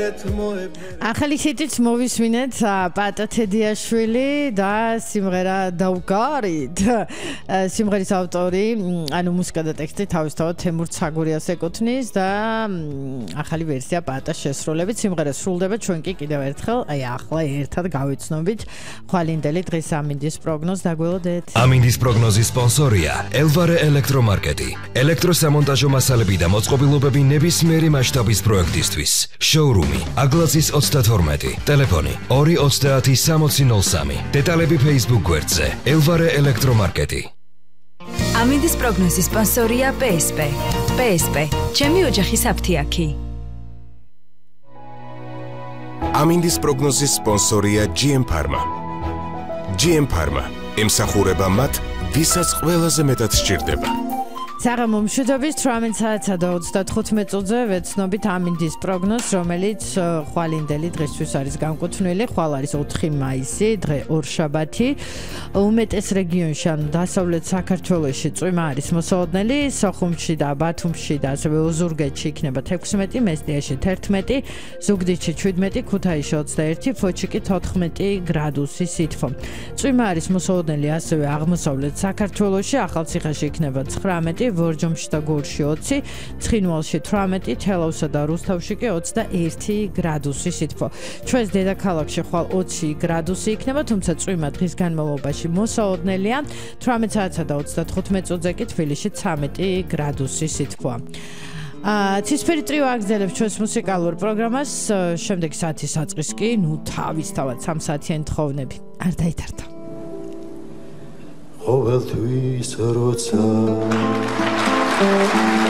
ახალი ჰიტიც მოვისმინეთ პატა თედიაშვილი და სიმღერა დავგარით. სიმღერის ავტორი, ანუ მუსიკა და ტექსტი თავისთავად თემურ ცაგურიას ეკუთვნის და ახალი ვერსია პატას შესრულებით. სიმღერა სრულდება, ჩვენ კი კიდევ ერთხელ, ახლა ერთად გავიცნობით ხვალინდელი დღის ამინდის პროგნოზს დაგველოდეთ. ამინდის პროგნოზის სპონსორია ელვარე ელექტრომარკეტი. ელექტროსამონტაჟო მასალები და მოწყობილობები ნებისმიერი მასშტაბის პროექტისთვის. შოურუმი აგლაძის 32, ტელეფონი 230 დეტალები Facebook გვერდზე ელვარე ელექტრომარკეტი. ამინდის პროგნოზის სპონსორია PSP. PSP, ჩემი ოჯახის აფთიაქი. ამინდის პროგნოზის სპონსორია GM Pharma. GM Pharma ემსახურება მათ, ვისაც ყველაზე მეტად სჭირდება. საღამო მშვიდობის 18 საათსა და 35 წუთზე ვეცნობით ამინდის პროგნოზს, რომელიც ხვალინდელი დღისთვის არის განკუთვნილი. ხვალ არის 4 მაისი, დღე ორშაბათი. უმეტეს რეგიონში, ანუ დასავლეთ საქართველოში წვიმა არის მოსალოდნელი, სოხუმში და ბათუმში და ასევე ოზურგეთში იქნება 16, მესტიაში 11, ზუგდიდში 17, ქუთაისში 21, ფოთში კი 14 გრადუსი სითბო. წვიმა არის მოსალოდნელი ასევე აღმოსავლეთ საქართველოში, ახალციხეში იქნება 19, ვორჯომში და გორში 20, ცხინვალში 18, თელავსა და რუსთავში კი 21 გრადუსი სითბო. ჩვენს დედაქალაქში ხვალ 20 გრადუსი იქნება, თუმცა წვიმა დღის განმავლობაში მოსალოდნელია. 18 საათსა და 35 წუთზე კი თბილისში 13 გრადუსი სითბოა. ცისფერი ტრიო აგრძელებს ჩვენს მუსიკალურ პროგრამას. შემდეგი საათის საწყის კი, თავისთავად 3 საათიანი თხოვნები. არ დაითარდა. ყოველთვის როცა